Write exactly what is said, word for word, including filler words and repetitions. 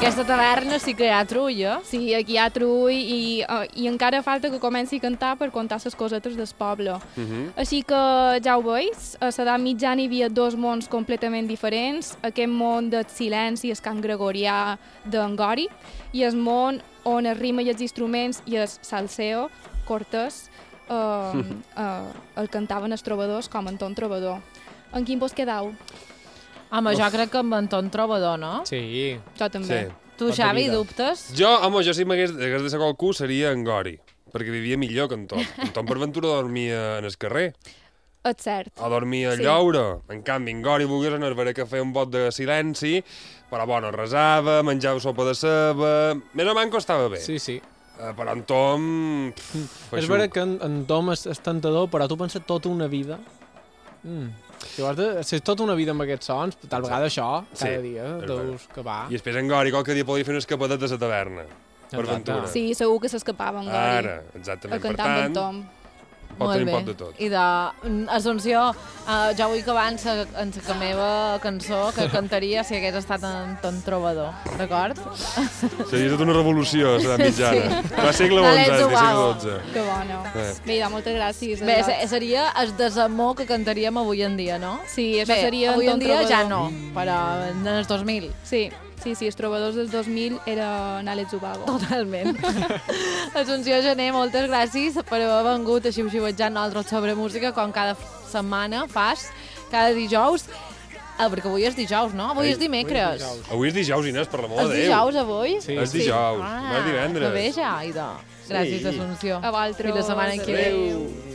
aquesta taverna sí que hi ha trull, eh? Sí, aquí hi ha trull i, uh, i encara falta que comenci a cantar per contar les cosetes del poble. Uh -huh. Així que ja ho veus, a l'edat mitjana hi havia dos mons completament diferents, aquest món del silenci, el cant gregorià d'Angori, i el món on es rima i els instruments i el salseo, cortes, uh, uh, el cantaven els trobadors com Anton Trobador. En quin vos quedau? Home, jo crec que amb Anton Trobador, no? Sí. Jo també. Sí. Tu, Xavi, dubtes? Jo, home, jo si m'hagués hagués de ser qualcú seria en Gori, perquè vivia millor que en Tom. En Tom per ventura dormia en el carrer. És cert. O dormia a Sí. Llaure. En canvi, en Gori volgués anar a veure que feia un bot de silenci, però bueno, resava, menjava sopa de ceba... Més o menys estava bé. Sí, sí. Uh, però en Tom... Pff, És vera que en, en Tom és, és tentador, però tu penses tota una vida... Mm. Llavors, si és tota una vida amb aquests sons, tal vegada això, cada Sí, dia, és deus que va. I després en Gori qualque dia podia fer una escapadet a la taverna. Per Exacte. ventura. Sí, segur que s'escapava en Gori. Ara, A exactament. Per cantar amb en tant, Tom. pot Molt tenir bé. un poc de tot. I de mm, Assumpció, uh, jo vull que abans en la meva cançó que cantaria si hagués estat en Anton Trobador, d'acord? Seria tota una revolució, a l'edat mitjana. Sí. Va segle L'Àlex onze, que segle Ubago. dotze. Que bona. Eh. Bé, ja, moltes gràcies. Bé, Andreu. se- seria el desamor que cantaríem avui en dia, no? Sí, això Bé, seria avui en Anton dia Trobador. ja no, però en els dos mil. Sí, sí, sí, els trobadors dels dos mil eren Àlex Ubago. Totalment. Assumpció Gené, moltes gràcies per haver vengut a xiu-xiuetjar nosaltres sobre música, com cada setmana fas, cada dijous. Ah, perquè avui és dijous, no? Avui Ei, és dimecres. Avui és dijous, Inés, per l'amor És de Déu. dijous, avui? Sí. És dijous, Ah, no és divendres. que bé ja, idò. Gràcies, Sí. Assumpció. A vosaltres. Fins la setmana que ve. Adéu.